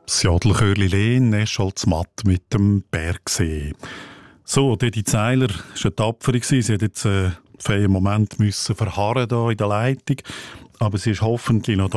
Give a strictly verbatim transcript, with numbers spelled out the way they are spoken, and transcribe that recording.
Das Jodelchörli Lehn, Nescholz Matt mit dem Bergsee. So, Didi Zeiler war eine Tapfere. Sie hat jetzt äh, für einen Moment müssen verharren da in der Leitung. Aber sie ist hoffentlich noch da.